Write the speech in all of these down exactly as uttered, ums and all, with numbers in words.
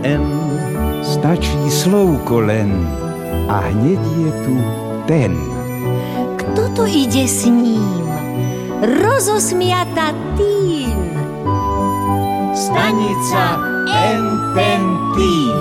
N. Stačí slovko len a hneď je tu ten. Kto to ide s ním? Rozosmiata tým. Stanica N ten tým.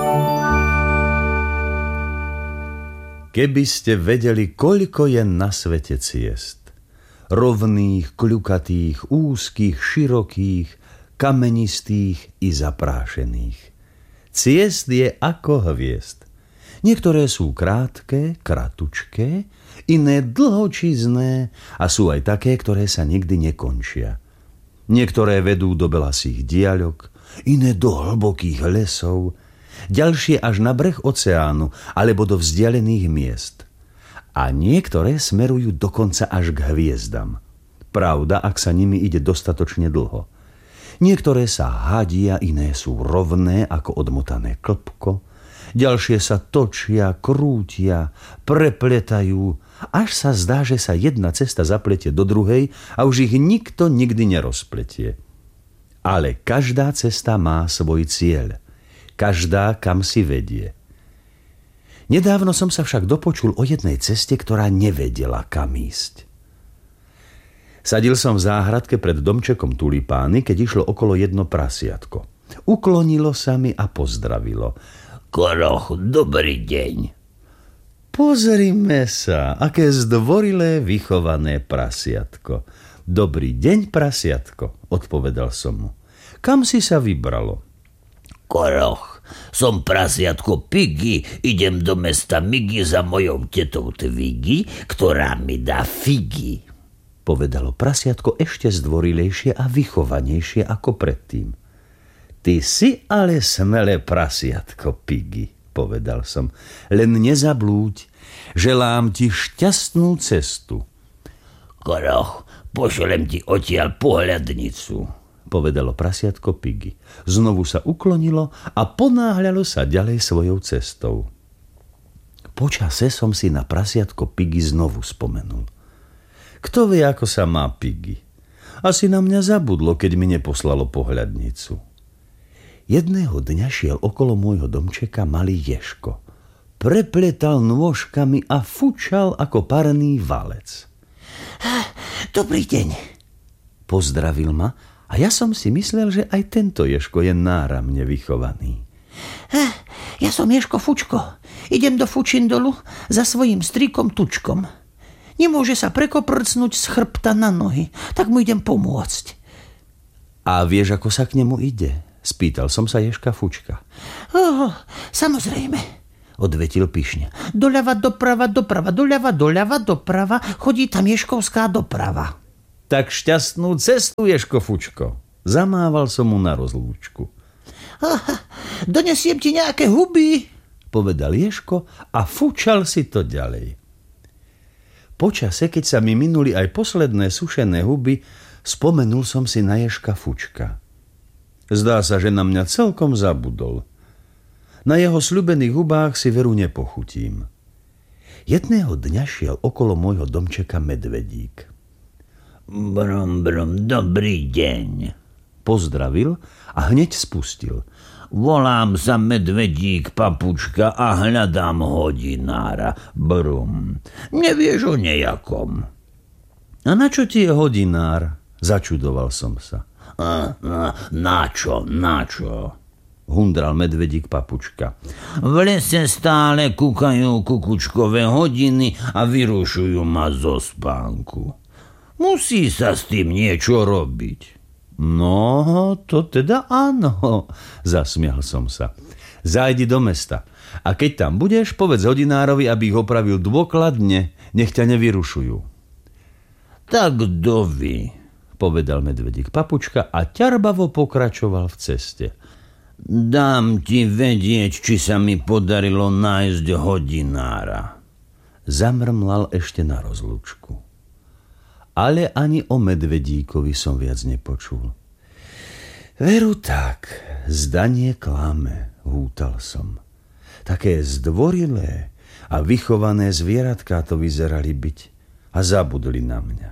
Keby ste vedeli, koľko je na svete ciest. Rovných, kľukatých, úzkých, širokých, kamenistých i zaprášených. Ciest je ako hviezd. Niektoré sú krátke, kratučké, iné dlhočízne a sú aj také, ktoré sa nikdy nekončia. Niektoré vedú do belasých diaľok, iné do hlbokých lesov, ďalšie až na breh oceánu alebo do vzdialených miest. A niektoré smerujú dokonca až k hviezdam. Pravda, ak sa nimi ide dostatočne dlho. Niektoré sa hadia, iné sú rovné ako odmotané klpko, ďalšie sa točia, krútia, prepletajú, až sa zdá, že sa jedna cesta zapletie do druhej a už ich nikto nikdy nerozpletie. Ale každá cesta má svoj cieľ. Každá kam si vedie. Nedávno som sa však dopočul o jednej ceste, ktorá nevedela kam ísť. Sadil som v záhradke pred domčekom tulipány, keď išlo okolo jedno prasiatko. Uklonilo sa mi a pozdravilo. Koroch, dobrý deň. Pozrime sa, aké zdvorilé vychované prasiatko. Dobrý deň, prasiatko, odpovedal som mu. Kam si sa vybralo? Koroch, som prasiatko Piggy, idem do mesta Migy za mojou tetou Twiggy, ktorá mi dá figy. Povedalo prasiatko ešte zdvorilejšie a vychovanejšie ako predtým. Ty si ale smelé prasiatko Piggy, povedal som. Len nezablúď, želám ti šťastnú cestu. Koroch, pošlem ti odtiaľ pohľadnicu, povedalo prasiatko Piggy. Znovu sa uklonilo a ponáhľalo sa ďalej svojou cestou. Počase som si na prasiatko Piggy znovu spomenul. Kto vie, ako sa má Piggy? Asi na mňa zabudlo, keď mi neposlalo pohľadnicu. Jedného dňa šiel okolo môjho domčeka malý ježko. Prepletal nôžkami a fučal ako parný valec. Dobrý deň, pozdravil ma. A ja som si myslel, že aj tento ježko je náramne vychovaný. Ja som Ježko Fučko. Idem do Fučindolu za svojím strikom Tučkom. Nemôže sa prekoprcnúť z chrbta na nohy, tak mu idem pomôcť. A vieš, ako sa k nemu ide? Spýtal som sa Ježka Fučka. Oh, samozrejme, odvetil pyšne. Doľava, doprava, doprava, doľava, doľava, doprava, chodí tam Ježkovská doprava. Tak šťastnú cestu, Ježko Fučko. Zamával som mu na rozlúčku. Aha, donesiem ti nejaké huby, povedal Ježko a fučal si to ďalej. Počase, keď sa mi minuli aj posledné sušené huby, spomenul som si na Ježka Fučka. Zdá sa, že na mňa celkom zabudol. Na jeho sľubených hubách si veru nepochutím. Jedného dňa šiel okolo môjho domčeka medvedík. Brum, brum, dobrý deň, pozdravil a hneď spustil. Volám sa Medvedík Papučka a hľadám hodinára. Brum, nevieš o nejakom? A na čo ti je hodinár? Začudoval som sa. A, a, na čo, na čo? Hundral Medvedík Papučka. V lese stále kúkajú kukučkové hodiny a vyrušujú ma zo spánku. Musí sa s tým niečo robiť. No, to teda áno, zasmial som sa. Zajdi do mesta a keď tam budeš, povedz hodinárovi, aby ich opravil dôkladne, nech ťa nevyrušujú. Tak dovi, povedal Medvedík Papučka a ťarbavo pokračoval v ceste. Dám ti vedieť, či sa mi podarilo nájsť hodinára. Zamrmlal ešte na rozlúčku. Ale ani o medvedíkovi som viac nepočul. Veru tak, zdanie klame, hútal som. Také zdvorilé a vychované zvieratká to vyzerali byť a zabudli na mňa.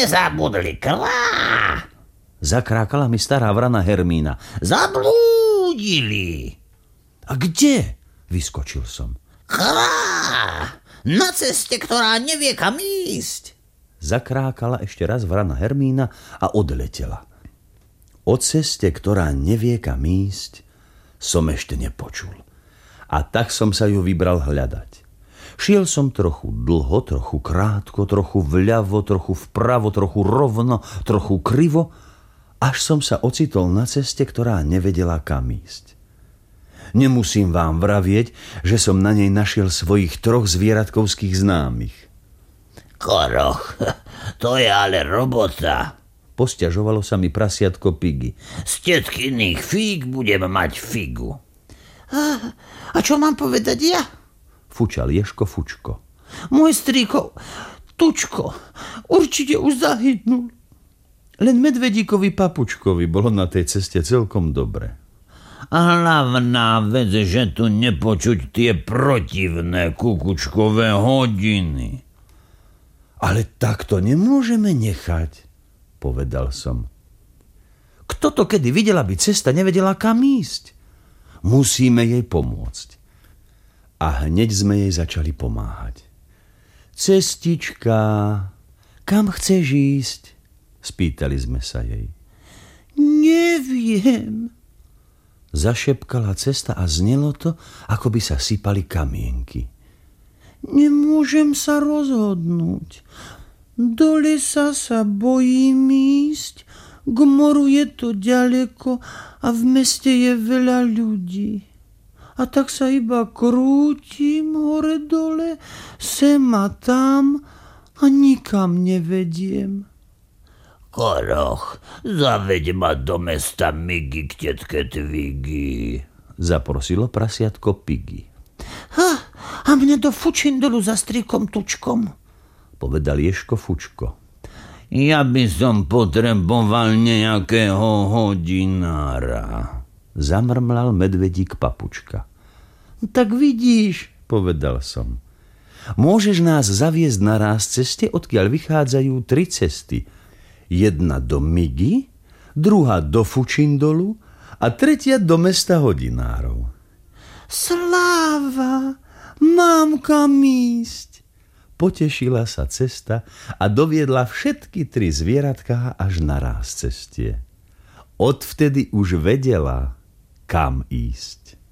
Nezabudli, krá! Zakrákala mi stará vrana Hermína. Zablúď! zablúdili. A kde? Vyskočil som. Krá, na ceste, ktorá nevie kam ísť. Zakrákala ešte raz vrana Hermína a odletela. O ceste, ktorá nevie kam ísť, som ešte nepočul. A tak som sa ju vybral hľadať. Šiel som trochu dlho, trochu krátko, trochu vľavo, trochu vpravo, trochu rovno, trochu krivo, až som sa ocitol na ceste, ktorá nevedela kam ísť. Nemusím vám vravieť, že som na nej našiel svojich troch zvieratkovských známych. Koroch, to je ale robota. Posťažovalo sa mi prasiatko Piggy. Z tetkyných fíg budem mať figu. A, a čo mám povedať ja? Fučal Ježko Fučko. Môj strýko, Tučko, určite už zahynul. Len medvedíkovi Papučkovi bolo na tej ceste celkom dobre. A hlavná vec, že tu nepočuť tie protivné kukučkové hodiny. Ale tak to nemôžeme nechať, povedal som. Kto to kedy videl, aby cesta nevedela kam ísť? Musíme jej pomôcť. A hneď sme jej začali pomáhať. Cestička, kam chceš ísť? Spýtali sme sa jej. Neviem. Zašepkala cesta a znelo to, ako by sa sypali kamienky. Nemôžem sa rozhodnúť. Do lesa sa bojím ísť, k moru je to ďaleko a v meste je veľa ľudí. A tak sa iba krútim hore dole, sem a tam a nikam nevediem. Koroch, zaveď ma do mesta Migy k tetke Tvigy, zaprosilo prasiatko Piggy. Ha, a mne do Fučindolu za strýkom Tučkom, povedal Ježko Fučko. Ja by som potreboval nejakého hodinára, zamrmlal medvedík Papučka. Tak vidíš, povedal som. Môžeš nás zaviesť na ráz ceste, odkiaľ vychádzajú tri cesty. Jedna do Migy, druhá do Fučindolu a tretia do mesta hodinárov. Sláva, mám kam ísť. Potešila sa cesta a doviedla všetky tri zvieratká až na ráz cestie. Odvtedy už vedela, kam ísť.